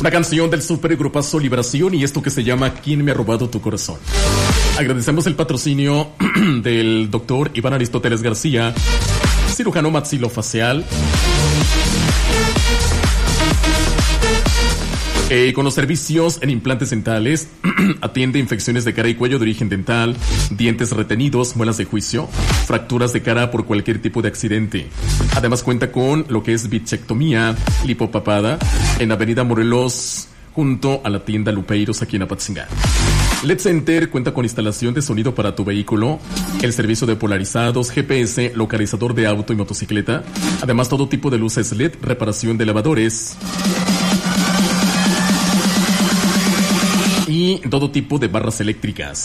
una canción del supergrupazo Liberación y esto que se llama ¿Quién me ha robado tu corazón? Agradecemos el patrocinio del doctor Iván Aristóteles García, cirujano maxilofacial, con los servicios en implantes dentales. Atiende infecciones de cara y cuello de origen dental, dientes retenidos, muelas de juicio, fracturas de cara por cualquier tipo de accidente. Además cuenta con lo que es bichectomía, lipopapada, en Avenida Morelos, junto a la tienda Lupeiros aquí en Apatzingán. LED Center cuenta con instalación de sonido para tu vehículo, el servicio de polarizados, GPS, localizador de auto y motocicleta, además todo tipo de luces LED, reparación de lavadores y todo tipo de barras eléctricas.